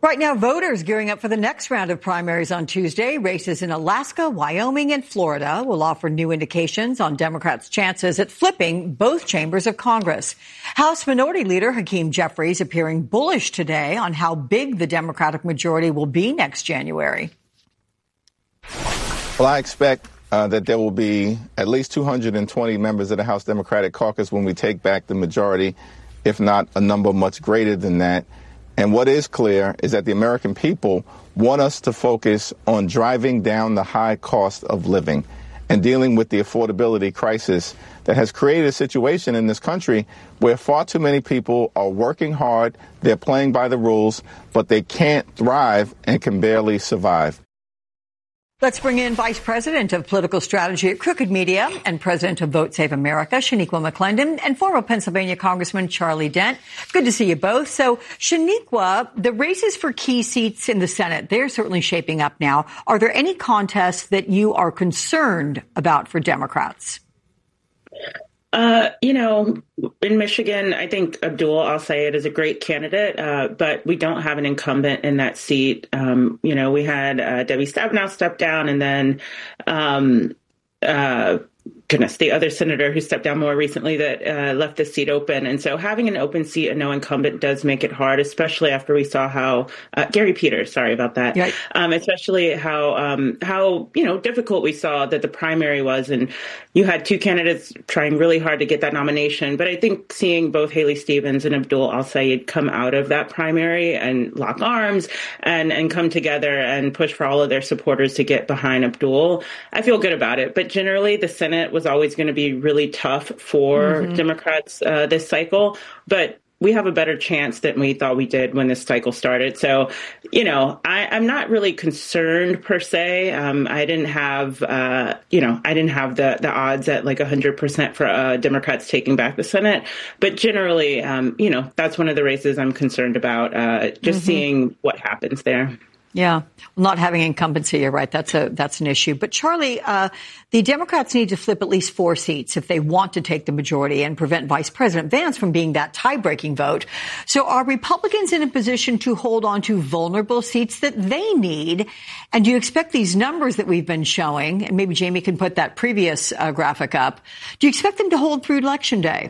Right now, voters gearing up for the next round of primaries on Tuesday. Races in Alaska, Wyoming, and Florida will offer new indications on Democrats' chances at flipping both chambers of Congress. House Minority Leader Hakeem Jeffries appearing bullish today on how big the Democratic majority will be next January. Well, I expect that there will be at least 220 members of the House Democratic Caucus when we take back the majority, if not a number much greater than that. And what is clear is that the American people want us to focus on driving down the high cost of living and dealing with the affordability crisis that has created a situation in this country where far too many people are working hard, they're playing by the rules, but they can't thrive and can barely survive. Let's bring in Vice President of Political Strategy at Crooked Media and President of Vote Save America, Shaniqua McClendon, and former Pennsylvania Congressman Charlie Dent. Good to see you both. So, Shaniqua, the races for key seats in the Senate, they're certainly shaping up now. Are there any contests that you are concerned about for Democrats? In Michigan, I think Abdul al-Sayed is a great candidate, but we don't have an incumbent in that seat. We had Debbie Stabenow step down, and then the other senator who stepped down more recently that left the seat open. And so having an open seat and no incumbent does make it hard, especially after we saw how Gary Peters, sorry about that, right. Especially how difficult we saw that the primary was. And you had two candidates trying really hard to get that nomination. But I think seeing both Haley Stevens and Abdul al-Sayed come out of that primary and lock arms and come together and push for all of their supporters to get behind Abdul, I feel good about it. But generally, the Senate was always going to be really tough for Democrats this cycle. But we have a better chance than we thought we did when this cycle started. So, I'm not really concerned per se. I didn't have the odds at like 100% for Democrats taking back the Senate. But generally, that's one of the races I'm concerned about, seeing what happens there. Yeah. Well, not having incumbency, you're right. That's an issue. But Charlie, the Democrats need to flip at least 4 seats if they want to take the majority and prevent Vice President Vance from being that tie-breaking vote. So are Republicans in a position to hold on to vulnerable seats that they need? And do you expect these numbers that we've been showing, and maybe Jamie can put that previous graphic up, do you expect them to hold through Election Day?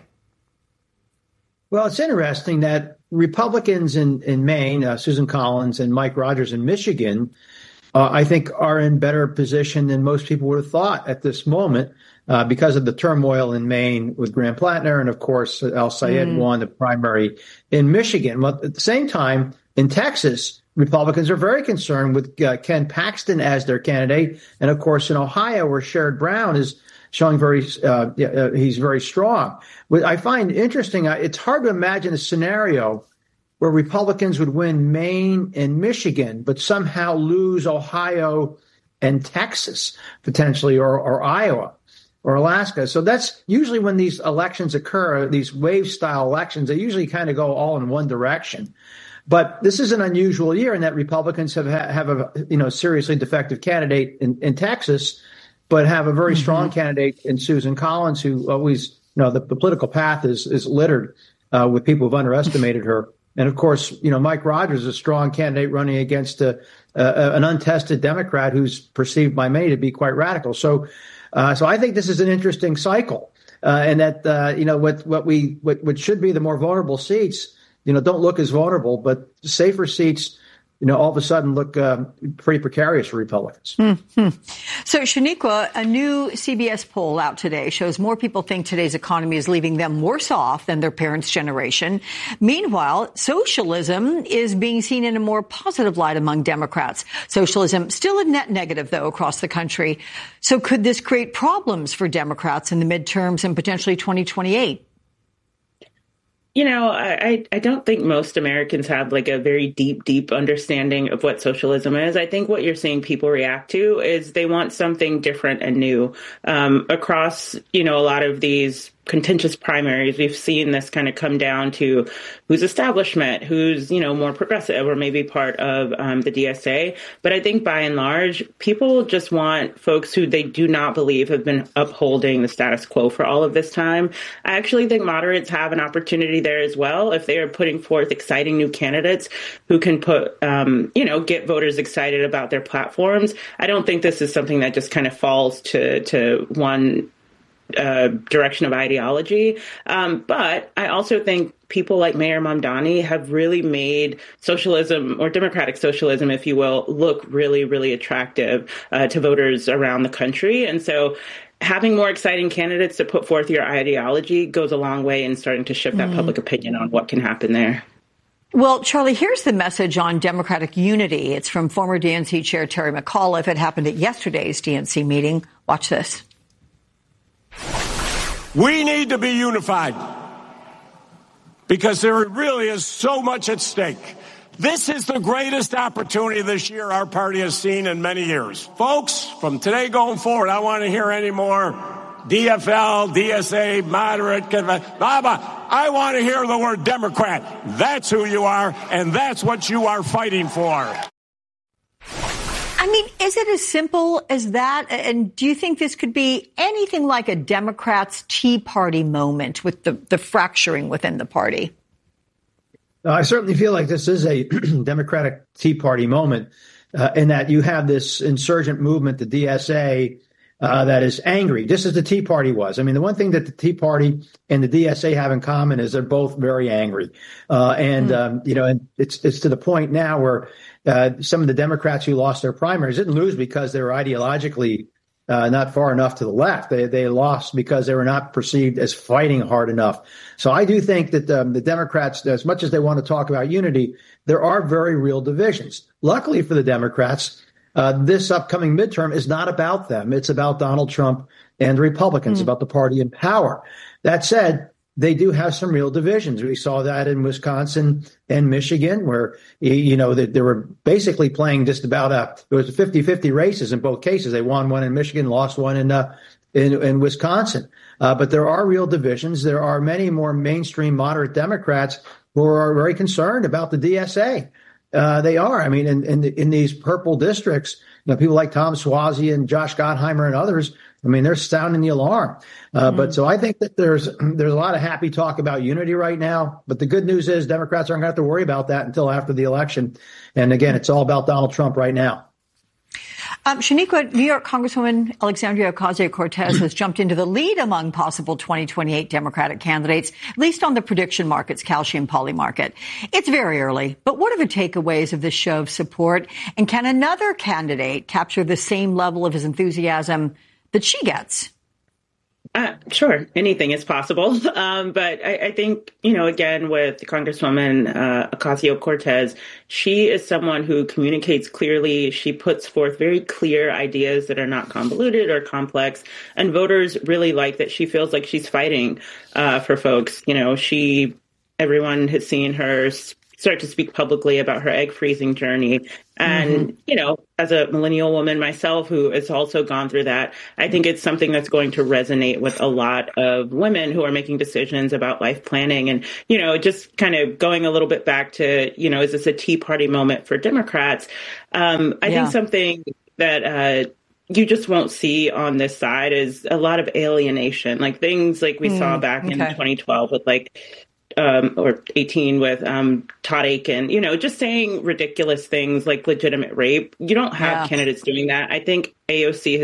Well, it's interesting that Republicans in Maine, Susan Collins and Mike Rogers in Michigan, I think are in better position than most people would have thought at this moment because of the turmoil in Maine with Graham Plattner. And, of course, al-Sayed won the primary in Michigan. But at the same time, in Texas, Republicans are very concerned with Ken Paxton as their candidate. And, of course, in Ohio, where Sherrod Brown is showing he's very strong. What I find interesting, it's hard to imagine a scenario where Republicans would win Maine and Michigan, but somehow lose Ohio and Texas, potentially, or Iowa or Alaska. So that's usually when these elections occur, these wave-style elections, they usually kind of go all in one direction. But this is an unusual year in that Republicans have a seriously defective candidate in Texas, but have a very strong candidate in Susan Collins, who always, the political path is littered with people who've underestimated her. And of course, Mike Rogers is a strong candidate running against an untested Democrat who's perceived by many to be quite radical. So I think this is an interesting cycle, and that what should be the more vulnerable seats, don't look as vulnerable, but safer seats, all of a sudden look pretty precarious for Republicans. So, Shaniqua, a new CBS poll out today shows more people think today's economy is leaving them worse off than their parents' generation. Meanwhile, socialism is being seen in a more positive light among Democrats. Socialism still a net negative, though, across the country. So could this create problems for Democrats in the midterms and potentially 2028? I don't think most Americans have like a very deep understanding of what socialism is. I think what you're seeing people react to is they want something different and new across, a lot of these contentious primaries, we've seen this kind of come down to who's establishment, who's, more progressive or maybe part of the DSA. But I think by and large, people just want folks who they do not believe have been upholding the status quo for all of this time. I actually think moderates have an opportunity there as well if they are putting forth exciting new candidates who can put, get voters excited about their platforms. I don't think this is something that just kind of falls to one direction of ideology. But I also think people like Mayor Mamdani have really made socialism, or democratic socialism, if you will, look really, really attractive to voters around the country. And so having more exciting candidates to put forth your ideology goes a long way in starting to shift that public opinion on what can happen there. Well, Charlie, here's the message on Democratic unity. It's from former DNC Chair Terry McAuliffe. It happened at yesterday's DNC meeting. Watch this. We need to be unified because there really is so much at stake. This is the greatest opportunity this year our party has seen in many years. Folks, from today going forward, I don't want to hear any more DFL, DSA, moderate, I want to hear the word Democrat. That's who you are, and that's what you are fighting for. I mean, is it as simple as that? And do you think this could be anything like a Democrats' Tea Party moment with the fracturing within the party? I certainly feel like this is a Democratic Tea Party moment in that you have this insurgent movement, the DSA, that is angry, just as the Tea Party was. I mean, the one thing that the Tea Party and the DSA have in common is they're both very angry. And it's to the point now where some of the Democrats who lost their primaries didn't lose because they were ideologically not far enough to the left. They lost because they were not perceived as fighting hard enough. So I do think that the Democrats, as much as they want to talk about unity, there are very real divisions. Luckily for the Democrats, this upcoming midterm is not about them. It's about Donald Trump and the Republicans, about the party in power. That said, they do have some real divisions. We saw that in Wisconsin and Michigan, where, they were basically playing just about it was 50-50 races in both cases. They won one in Michigan, lost one in Wisconsin. But there are real divisions. There are many more mainstream moderate Democrats who are very concerned about the DSA. They are. I mean, in these purple districts, people like Tom Suozzi and Josh Gottheimer and others, I mean, they're sounding the alarm. But so I think that there's a lot of happy talk about unity right now. But the good news is Democrats aren't going to have to worry about that until after the election. And again, it's all about Donald Trump right now. Shaniqua, New York Congresswoman Alexandria Ocasio-Cortez has jumped into the lead among possible 2028 Democratic candidates, at least on the prediction market's Kalshi Poly market. It's very early, but what are the takeaways of this show of support? And can another candidate capture the same level of his enthusiasm that she gets? Sure. Anything is possible. But I think, again, with Congresswoman Ocasio-Cortez, she is someone who communicates clearly. She puts forth very clear ideas that are not convoluted or complex. And voters really like that she feels like she's fighting for folks. Everyone has seen her start to speak publicly about her egg freezing journey. And, as a millennial woman myself who has also gone through that, I think it's something that's going to resonate with a lot of women who are making decisions about life planning. And, just kind of going a little bit back to, is this a Tea Party moment for Democrats? I think something that you just won't see on this side is a lot of alienation, like things like we saw back in 2012 with or 18 with Todd Aiken, just saying ridiculous things like legitimate rape. You don't have candidates doing that. I think AOC has